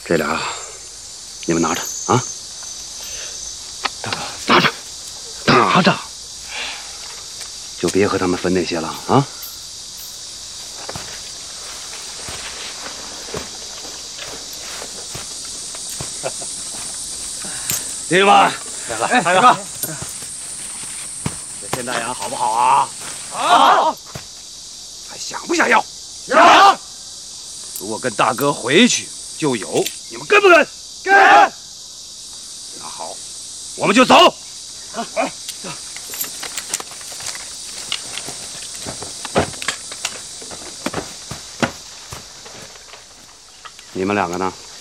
这俩，你们拿着啊！拿着，拿着，就别和他们分那些了啊！弟兄们， 大哥， 这现大洋好不好啊？ 好。 还想不想要？ 想。 如果跟大哥回去就有，你们跟不跟？ 跟。 那好，我们就走。 好。走。 你们两个呢？